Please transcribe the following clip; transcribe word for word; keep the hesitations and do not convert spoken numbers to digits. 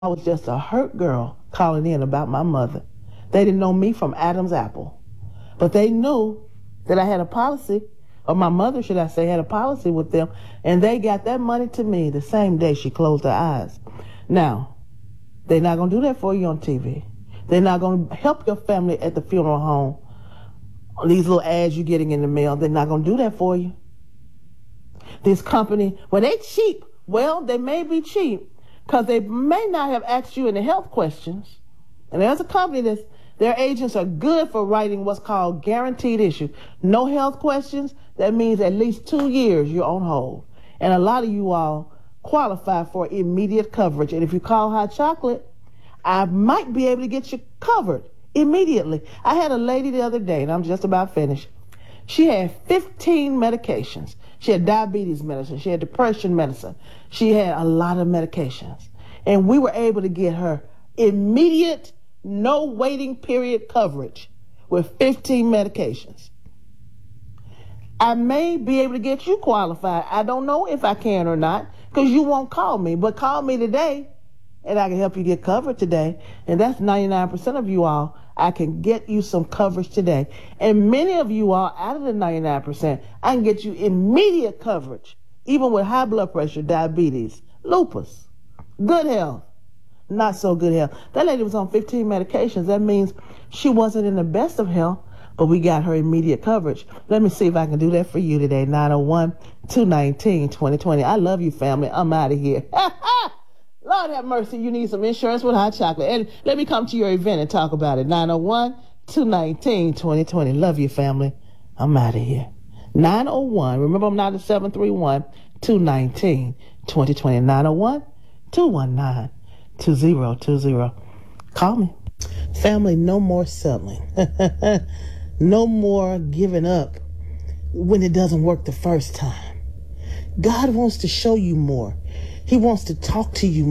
I was just a hurt girl calling in about my mother. They didn't know me from Adam's apple. But they knew that I had a policy, or my mother, should I say, had a policy with them, and they got that money to me the same day she closed her eyes. Now, they're not going to do that for you on T V. They're not going to help your family at the funeral home. These little ads you're getting in the mail, they're not going to do that for you. This company, well, they cheap. Well, they may be cheap because they may not have asked you any health questions. And there's a company that's, their agents are good for writing what's called guaranteed issue. No health questions, that means at least two years you're on hold. And a lot of you all qualify for immediate coverage. And if you call Hot Chocolate, I might be able to get you covered immediately. I had a lady the other day, and I'm just about finished. She had fifteen medications. She had diabetes medicine. She had depression medicine. She had a lot of medications. And we were able to get her immediate, no waiting period coverage with fifteen medications. I may be able to get you qualified. I don't know if I can or not because you won't call me. But call me today and I can help you get covered today. And that's ninety-nine percent of you all. I can get you some coverage today. And many of you all, out of the ninety-nine percent, I can get you immediate coverage, even with high blood pressure, diabetes, lupus, good health, not so good health. That lady was on fifteen medications. That means she wasn't in the best of health, but we got her immediate coverage. Let me see if I can do that for you today. nine oh one, two one nine, twenty twenty. I love you, family. I'm out of here. Lord have mercy, you need some insurance with Hot Chocolate. And let me come to your event and talk about it. nine oh one, two one nine, twenty twenty. Love you, family. I'm out of here. nine oh one, remember I'm not at seven three one, two one nine, twenty twenty. nine oh one, two one nine, two zero two zero. Call me. Family, no more settling. No more giving up when it doesn't work the first time. God wants to show you more. He wants to talk to you more.